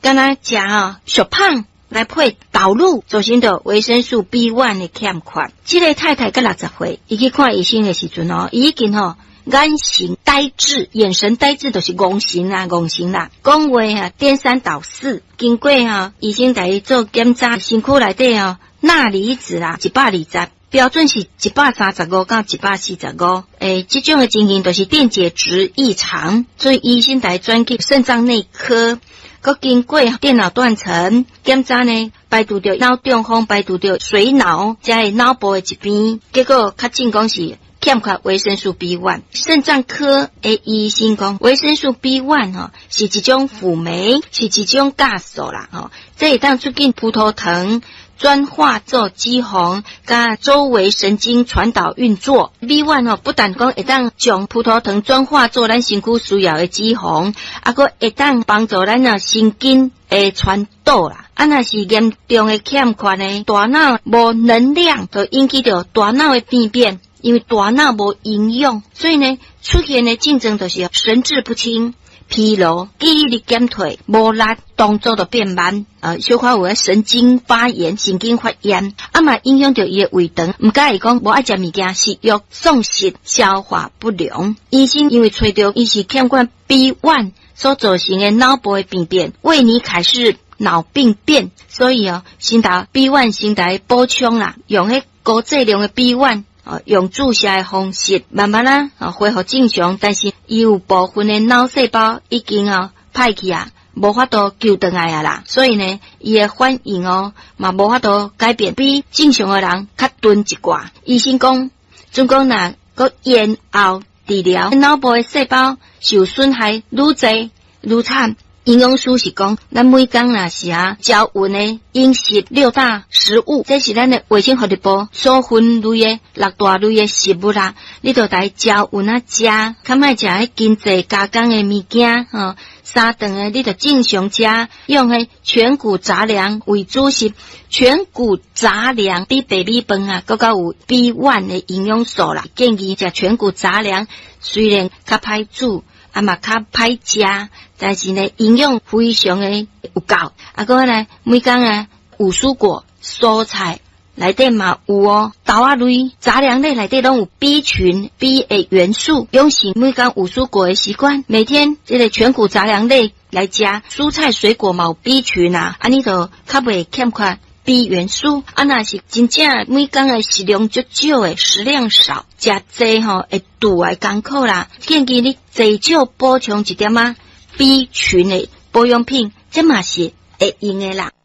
敢若食小胖来配导入，造成到维生素 B1 的欠缺。这个太太才60岁，伊去看医生的时阵已经眼神呆滞，眼神呆滞就是戆神啦，讲话颠三倒四。经过医生带伊做检查，身躯内底钠离子啦120，标准是135到145。这种的情形就是电解质异常，所以医生带转去肾脏内科。佮经过电脑断层检查呢，排除到脑中风，排除到水脑，加系脑部的一边，结果确诊讲是欠缺维生素 B1。肾脏科的医生讲，维生素 B1 是一种辅酶，是一种酵素啦这会当促进葡萄糖转化做肌红，甲周围神经传导运作。B1 不但讲会当将葡萄糖转化做咱身躯需要的肌红，佫会当帮助咱神经的传导啦。若是严重的欠缺呢，大脑无能量，就引起到大脑的病变。因为大脑无营养，所以呢出现的症状就是神志不清、疲劳、记忆力减退、无力、动作就变慢，小可有神经发炎、神经发炎，嘛影响到伊的胃肠，唔介意讲无爱食物件，食欲丧失、消化不良。医生因为找到伊是欠缺 B1 所造成的脑部的病变，魏尼凯氏脑病变，所以先打 B1 先打补充啦，用迄高剂量的 B1。用注射的方式慢慢恢复正常，但是伊有部分的脑细胞已经歹去无法度救回来啦，所以呢伊的反应嘛无法度改变，比正常的人较钝一寡。医生讲，总共若个延后治疗，脑部的细胞受损害愈侪愈惨。营养师是讲，咱每天若是较匀的饮食6大食物，这是咱的卫生福利部所分类的6大类的食物啦。你就来较匀食，较莫食迄经济加工的物件3顿的你就正常食，用迄全谷杂粮为主食。全谷杂粮比白米饭更加有 B1 的营养素啦。建议食全谷杂粮，虽然较歹煮。嘛较歹食，但是呢营养非常的有够。个呢每天有蔬果、蔬菜内底嘛有豆仔类、杂粮类内底拢有 B 群、B 的元素。养成每天有蔬果的习惯，每天这个全谷杂粮类来食，蔬菜水果嘛有 B 群安尼就较袂欠缺B 元素。若是真正每天的食量足少的，食量少，食济会肚会艰苦啦。建议你济少补充一点B 群的保养品，这嘛是会用的啦。